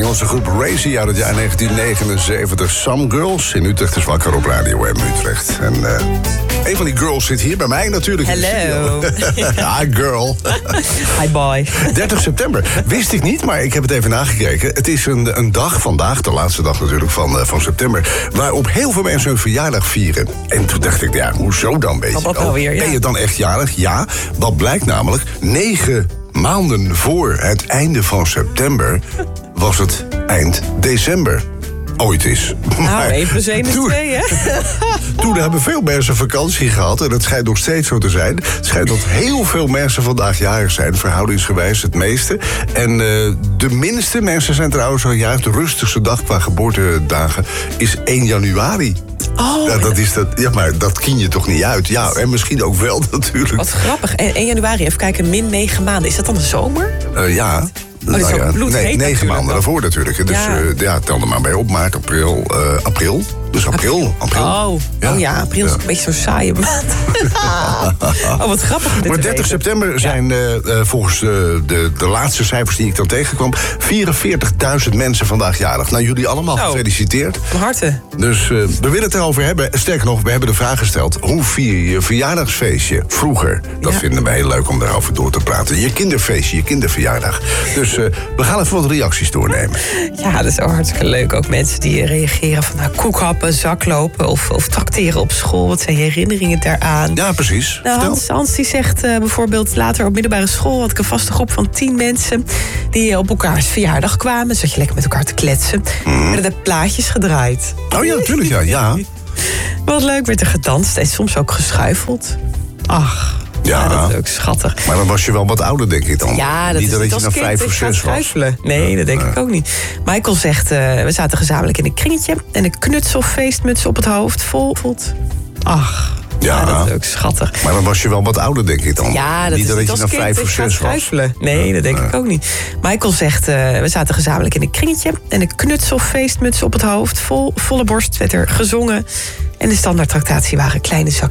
Nederlandse groep Racy uit het jaar 1979. Some Girls. In Utrecht is wakker op Radio M Utrecht. En een van die girls zit hier bij mij natuurlijk. Hallo. Hi girl. Hi boy. 30 september. Wist ik niet, maar ik heb het even nagekeken. Het is een dag vandaag, de laatste dag natuurlijk van september, waarop heel veel mensen hun verjaardag vieren. En toen dacht ik, ja, hoezo dan, weet je? Wat nou weer, ja. Ben je dan echt jarig? Ja, dat blijkt namelijk 9 maanden voor het einde van september was het eind december. Ooit is. Nou, 1 plus 1 is 2, hè? Toen hebben veel mensen vakantie gehad. En dat schijnt nog steeds zo te zijn. Het schijnt dat heel veel mensen vandaag jarig zijn. Verhoudingsgewijs het meeste. En de minste mensen zijn trouwens al juist de rustigste dag qua geboortedagen is 1 januari. Oh. Ja, ja, maar dat kiem je toch niet uit? Ja, en misschien ook wel natuurlijk. Wat grappig. En 1 januari, even kijken, min 9 maanden. Is dat dan de zomer? Ja. Oh, dat is ook bloedheet, nee, 9 maanden daarvoor natuurlijk. Dus tel er maar bij op. Maart, april. Dus april. Oh ja, april is een beetje zo'n saaie maand. Oh, wat grappig. Maar 30 september zijn volgens de laatste cijfers die ik dan tegenkwam 44.000 mensen vandaag jarig. Nou, jullie allemaal gefeliciteerd. Van harte. Dus we willen het erover hebben. Sterker nog, we hebben de vraag gesteld: hoe vier je je verjaardagsfeestje vroeger? Dat vinden we heel leuk om daarover door te praten. Je kinderfeestje, je kinderverjaardag. Dus we gaan even wat reacties doornemen. Ja, dat is ook hartstikke leuk. Ook mensen die reageren van koekhappen, zaklopen of trakteren op school. Wat zijn je herinneringen daaraan? Ja, precies. Nou, Hans die zegt bijvoorbeeld, later op middelbare school had ik een vaste groep van 10 mensen die op elkaars verjaardag kwamen. Zat je lekker met elkaar te kletsen. Er werden plaatjes gedraaid. Oh ja, natuurlijk, ja. Wat leuk, werd er gedanst en soms ook geschuifeld. Ach. Ja, dat is ook schattig. Maar dan was je wel wat ouder, denk ik dan. Ja, dat niet dat is je naar 5 of 6 was. Nee, dat denk ik ook niet. Michael zegt, we zaten gezamenlijk in een kringetje en een knutselfeestmuts op het hoofd. Ach. Ja, dat is ook schattig. Maar dan was je wel wat ouder, denk ik dan. Ja, niet dat je naar 5 of 6 was. Nee, dat denk ik ook niet. Michael zegt, we zaten gezamenlijk in een kringetje en een knutselfeestmuts op het hoofd. Volle borst werd er gezongen. En de standaardtractatie waren kleine zakjes.